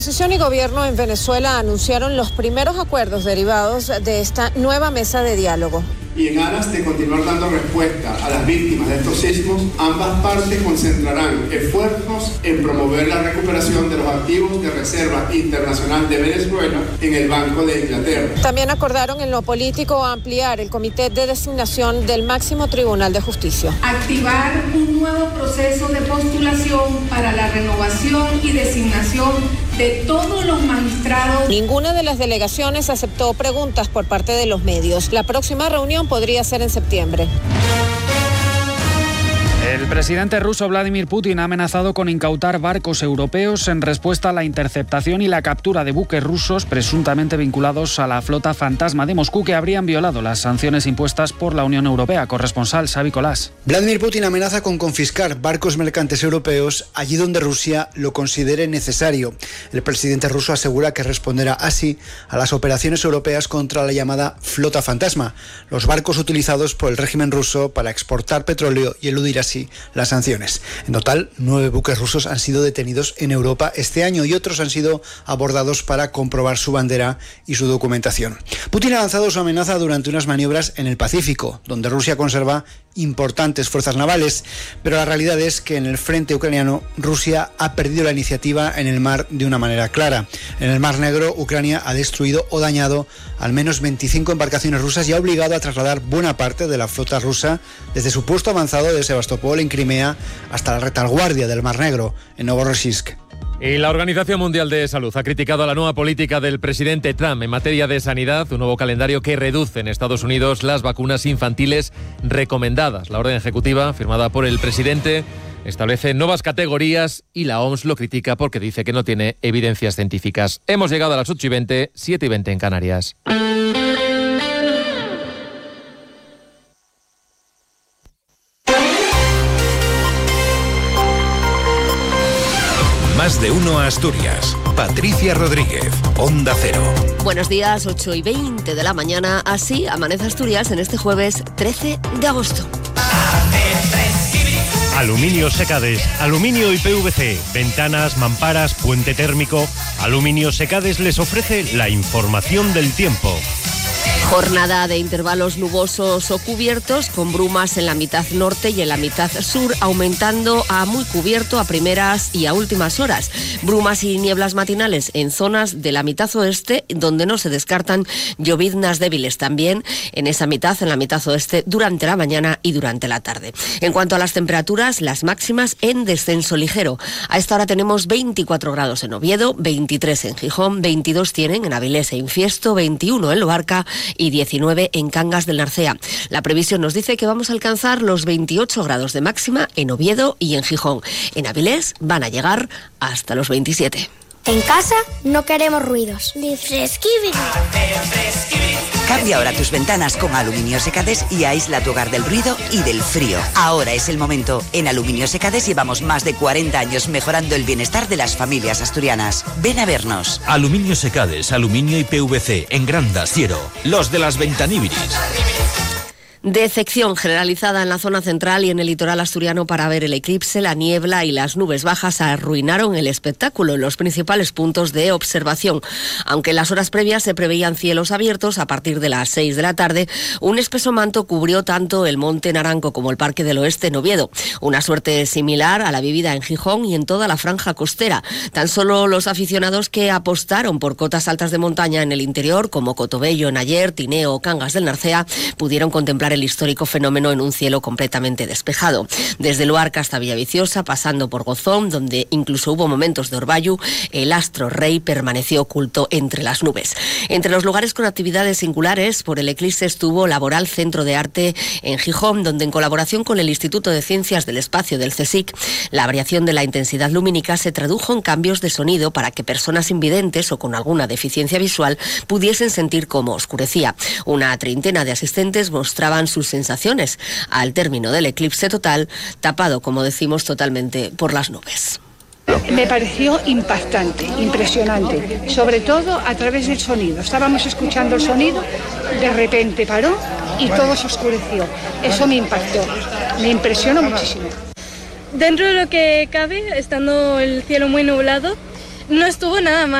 La oposición y gobierno en Venezuela anunciaron los primeros acuerdos derivados de esta nueva mesa de diálogo. Y en aras de continuar dando respuesta a las víctimas de estos sismos, ambas partes concentrarán esfuerzos en promover la recuperación de los activos de Reserva Internacional de Venezuela en el Banco de Inglaterra. También acordaron en lo político ampliar el comité de designación del máximo Tribunal de Justicia. Activar un nuevo proceso de postulación para la renovación y designación de todos los magistrados. Ninguna de las delegaciones aceptó preguntas por parte de los medios. La próxima reunión podría ser en septiembre. El presidente ruso Vladimir Putin ha amenazado con incautar barcos europeos en respuesta a la interceptación y la captura de buques rusos presuntamente vinculados a la flota fantasma de Moscú que habrían violado las sanciones impuestas por la Unión Europea. Corresponsal Xavi Colás. Vladimir Putin amenaza con confiscar barcos mercantes europeos allí donde Rusia lo considere necesario. El presidente ruso asegura que responderá así a las operaciones europeas contra la llamada flota fantasma, los barcos utilizados por el régimen ruso para exportar petróleo y eludir así las sanciones. En total, 9 buques rusos han sido detenidos en Europa este año y otros han sido abordados para comprobar su bandera y su documentación. Putin ha lanzado su amenaza durante unas maniobras en el Pacífico, donde Rusia conserva importantes fuerzas navales, pero la realidad es que en el frente ucraniano Rusia ha perdido la iniciativa en el mar de una manera clara. En el Mar Negro, Ucrania ha destruido o dañado al menos 25 embarcaciones rusas y ha obligado a trasladar buena parte de la flota rusa desde su puesto avanzado de Sebastopol en Crimea hasta la retaguardia del Mar Negro en Novorossiysk. Y la Organización Mundial de Salud ha criticado la nueva política del presidente Trump en materia de sanidad, un nuevo calendario que reduce en Estados Unidos las vacunas infantiles recomendadas. La orden ejecutiva, firmada por el presidente, establece nuevas categorías y la OMS lo critica porque dice que no tiene evidencias científicas. Hemos llegado a las 8:20, 7:20 en Canarias. Más de uno a Asturias. Patricia Rodríguez, Onda Cero. Buenos días, 8:20 de la mañana. Así amanece Asturias en este jueves 13 de agosto. Aluminio Secades, aluminio y PVC, ventanas, mamparas, puente térmico. Aluminio Secades les ofrece la información del tiempo. Jornada de intervalos nubosos o cubiertos con brumas en la mitad norte y en la mitad sur, aumentando a muy cubierto a primeras y a últimas horas. Brumas y nieblas matinales en zonas de la mitad oeste, donde no se descartan lloviznas débiles también en esa mitad, en la mitad oeste, durante la mañana y durante la tarde. En cuanto a las temperaturas, las máximas en descenso ligero. A esta hora tenemos 24 grados en Oviedo, 23 en Gijón, 22 tienen en Avilés e Infiesto, 21 en Luarca y 19 en Cangas del Narcea. La previsión nos dice que vamos a alcanzar los 28 grados de máxima en Oviedo y en Gijón. En Avilés van a llegar hasta los 27. En casa no queremos ruidos. Ni fresquibiri. Cambia ahora tus ventanas con Aluminio Secades y aísla tu hogar del ruido y del frío. Ahora es el momento. En Aluminio Secades llevamos más de 40 años mejorando el bienestar de las familias asturianas. Ven a vernos. Aluminio Secades, aluminio y PVC en Granda, Siero. Los de las ventaníbiris. Decepción generalizada en la zona central y en el litoral asturiano para ver el eclipse. La niebla y las nubes bajas arruinaron el espectáculo en los principales puntos de observación. Aunque en las horas previas se preveían cielos abiertos, a partir de las 6 de la tarde, un espeso manto cubrió tanto el Monte Naranco como el Parque del Oeste en Oviedo. Una suerte similar a la vivida en Gijón y en toda la franja costera. Tan solo los aficionados que apostaron por cotas altas de montaña en el interior, como Cotobello, Nayer, Tineo o Cangas del Narcea, pudieron contemplar el histórico fenómeno en un cielo completamente despejado. Desde Luarca hasta Villaviciosa, pasando por Gozón, donde incluso hubo momentos de orvallo, el astro rey permaneció oculto entre las nubes. Entre los lugares con actividades singulares por el eclipse estuvo Laboral Centro de Arte en Gijón, donde en colaboración con el Instituto de Ciencias del Espacio del CSIC, la variación de la intensidad lumínica se tradujo en cambios de sonido para que personas invidentes o con alguna deficiencia visual pudiesen sentir cómo oscurecía. Una treintena de asistentes mostraban sus sensaciones al término del eclipse total, tapado, como decimos, totalmente por las nubes. Me pareció impactante, impresionante, sobre todo a través del sonido. Estábamos escuchando el sonido, de repente paró y todo se oscureció. Eso me impactó, me impresionó muchísimo. Dentro de lo que cabe, estando el cielo muy nublado, no estuvo nada mal.